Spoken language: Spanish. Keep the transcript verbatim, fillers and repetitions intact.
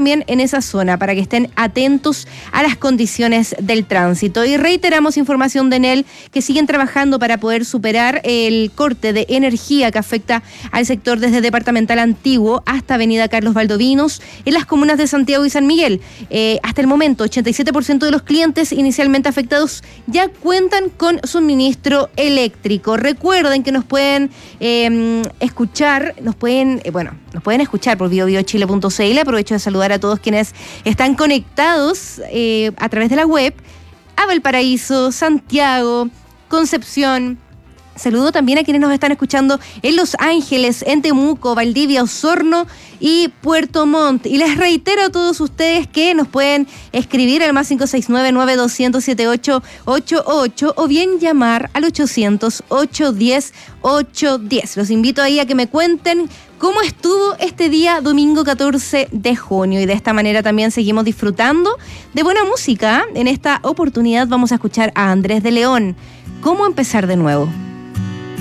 también en esa zona para que estén atentos a las condiciones del tránsito. Y reiteramos información de Enel que siguen trabajando para poder superar el corte de energía que afecta al sector desde Departamental Antiguo hasta Avenida Carlos Valdovinos en las comunas de Santiago y San Miguel. Eh, hasta el momento, ochenta y siete por ciento de los clientes inicialmente afectados ya cuentan con suministro eléctrico. Recuerden que nos pueden eh, escuchar, nos pueden, eh, bueno, nos pueden escuchar por bio bio chile punto c l. Aprovecho de saludar a todos quienes están conectados eh, a través de la web a Valparaíso, Santiago, Concepción. Saludo también a quienes nos están escuchando en Los Ángeles, en Temuco, Valdivia, Osorno y Puerto Montt. Y les reitero a todos ustedes que nos pueden escribir al más cinco seis nueve, nueve dos cero cero, siete ocho ocho ocho o bien llamar al ochocientos, ochocientos diez, ochocientos diez. Los invito ahí a que me cuenten cómo estuvo este día domingo catorce de junio. Y de esta manera también seguimos disfrutando de buena música. En esta oportunidad vamos a escuchar a Andrés de León. ¿Cómo empezar de nuevo?